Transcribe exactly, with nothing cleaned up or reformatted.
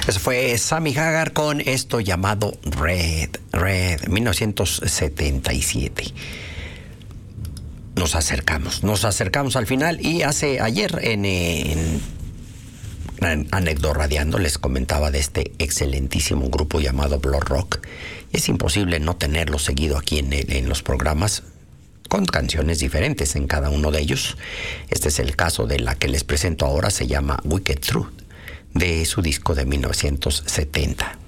Eso fue Sammy Hagar con esto llamado Red, Red, mil novecientos setenta y siete. Nos acercamos, nos acercamos al final y hace ayer en, en, en Anécdota Radiando les comentaba de este excelentísimo grupo llamado Blood Rock. Es imposible no tenerlo seguido aquí en, el, en los programas con canciones diferentes en cada uno de ellos. Este es el caso de la que les presento ahora, se llama Wicked Truth, de su disco de mil novecientos setenta.